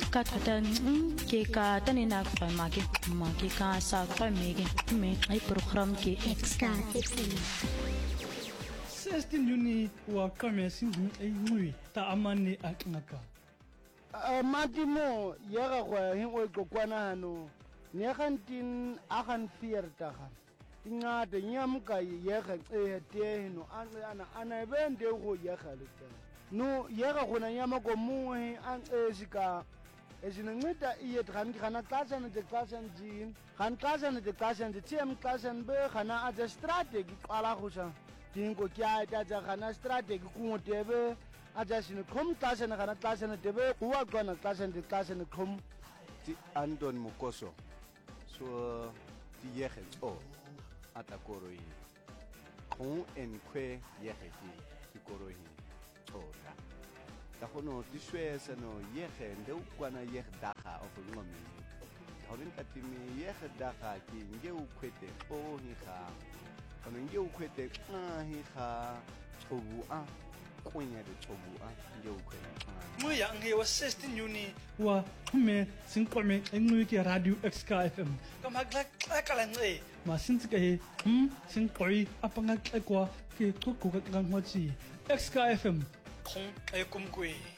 ka thata ke ka tanina kwa maki ka sa kwa me ai program ke Extra FM 16 Juni wa kame singu ai ngui ta amani aknaka matimo yega kwa hingwe kokwana hano negantin agan fiertaga ingade nyamka yega tehno ana bende go yega lete no yega gona nyama ko muhe an sika ezinceda iye khana xashana de xashana jin khan xashana de xashana de tiem xashana be khana aja strategy qala khusha dingo kya ta khana strategy kungotebe aja sine khom xashana khana xashana debe kuwa khona xashana de xashana khom ti Anton Mukoso so ti yege o atakoroi khon en kwe yege ti koroi tora da kono ti swesa no yege ndeu kwana yege daga of ngomi horin katimi yege daga ki ngeu kwete o higa kono ngeu kwete higa chobu a konya de chobu a ngeu kwete moya nge wa 16 Juni wa me sinqome engui ke radio XK FM kama kala nge masinti ke sinqoi apanga kwa ke qoko ka ngwachi XK FM khong e kumkwe